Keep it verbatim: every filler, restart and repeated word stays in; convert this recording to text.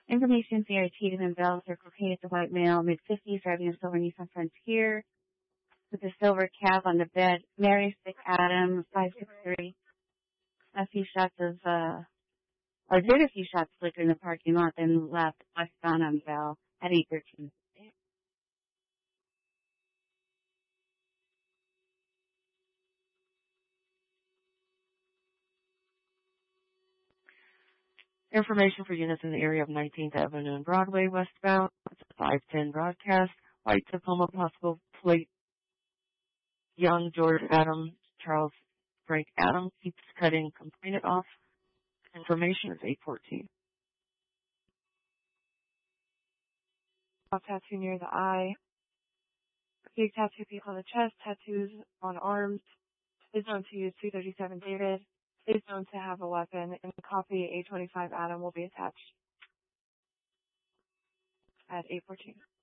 Information C I T to Bell, Circle K, the white male, mid fifties, driving a silver Nissan Frontier with a silver cab on the bed. Mary Stick Adam, five six three. A few shots of, uh, or did a few shots of liquor in the parking lot, then left westbound on Bell at eight thirteen. Information for units in the area of nineteenth Avenue and Broadway westbound. It's a five ten broadcast. White Tacoma possible plate. Young George Adam Charles Frank Adam keeps cutting complainant off. Information is eight fourteen. Tattoo near the eye. Big tattoo piece on the chest. Tattoos on arms. Is known to use two thirty-seven David. Is known to have a weapon. And copy A twenty-five Adam will be attached at eight fourteen.